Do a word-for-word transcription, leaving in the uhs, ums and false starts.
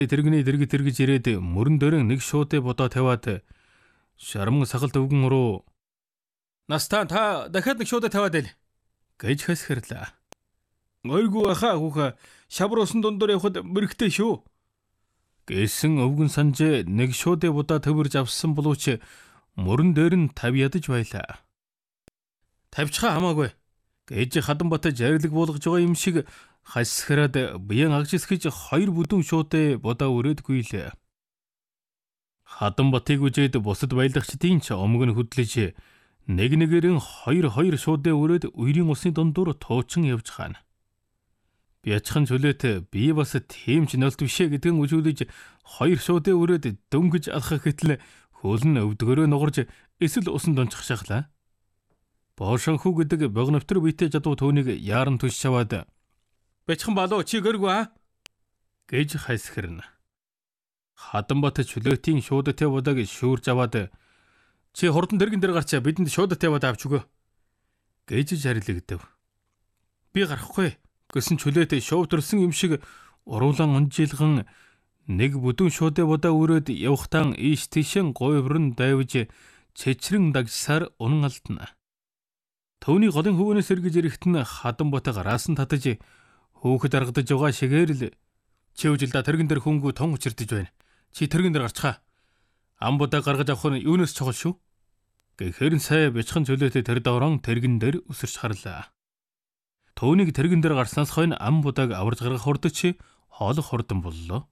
тэрэгний дэрэг тэргэж ирээд мөрөн дөрөн нэг шуудэ бодоо тавиад шарман сахалт өвгөн руу "Настаа та дахиад нэг шуудэ тавиад ил" гэж хэсгэрлээ. "Ойргүй хаа хүүхэ, шавар усан дундуур явахад мөрөгтэй шүү" гэсэн өвгөн санжээ нэг шуудэ будаа төвөрж авсан боловч мөрөн дээр нь тавь ядаж байлаа. "Тавьчихаа хамаагүй" гэж Хатанбат жарилэг буулгаж байгаа юм шиг хасхараад биян агжисгэж хоёр бүдүүн шуудэ будаа өрөөд гүйлээ. Хатанбатыг үжээд бусад баялагчдын ч омог нь хөдлөж нэг нэгээрэн хоёр хоёр шуудэ өрөөд үерийн усны дундуур туучин явж хаана. Бячхан чөлөөт би бас тийм ч нөлт бишээ гэдгэн үжүүлж хоёр шуудэ өрөөд дөнгөж алхах гэтэл хөлн өвдгөрөө нугарж эсвэл усан дунчих шахлаа. Боошонхүү гэдэг богновтор биетэй жадуу төөнийг яаран түш шаваад "Бячхан балуу чи гэргүй аа" гэж хайсхэрнэ. Хатанбат чөлөөтийн шуудтай будааг шүүрж аваад "Чи хурдан дэргэн дээр гарчаа, бидэнд шуудтай будаа авч өгөө" гэж жарилэгдэв. "Би гарахгүй" гэсэн чөлөөтэй шовдөрсөн юм шиг уруулан онжилган нэг бүдүүн шуудэ будаа өрөөд явахтаа ийш тийшэн гойврон дайвж чичрэн дагсаар унан алдна. Төвний голын хөвөнөөс эргэж ирэхт нь Хатанбат гараасан татаж хөөхд аргадаж байгаа шигээр л "Чи үжилдэ тэрэгэн дээр хөнгөө тон учирдэж байна. Чи тэрэгэн дээр гарчхаа. Ам будаа гаргаж авах нь юунаас чухал шүү" гэхээр сая бячхан чөлөөтэй тэр доорон тэрэгэн дээр өсөрч харлаа. Төвнийг тэрэгэн дээр гарснаас хойно ам будааг аварж гаргах хурдч хоолох хурдан боллоо.